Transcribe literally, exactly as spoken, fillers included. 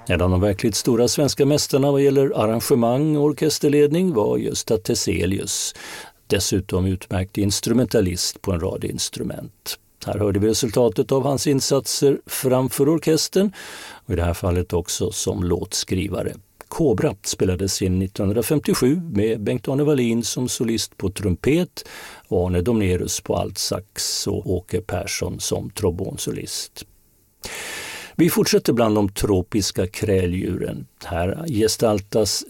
En av de verkligt stora svenska mästarna vad gäller arrangemang och orkesterledning var Gösta Theselius. Dessutom utmärkt instrumentalist på en rad instrument. Här hörde vi resultatet av hans insatser framför orkestern och i det här fallet också som låtskrivare. Kobra spelades in nittonhundrafemtiosju med Bengt-Arne Wallin som solist på trumpet, Arne Domnerus på altsax och Åke Persson som trombonsolist. Vi fortsätter bland de tropiska kräldjuren. Här gestaltas